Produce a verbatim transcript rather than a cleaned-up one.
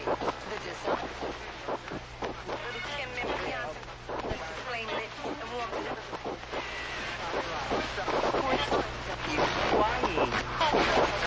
The design. The ten member Johnson. Let's flame lit and warm to the... You crying.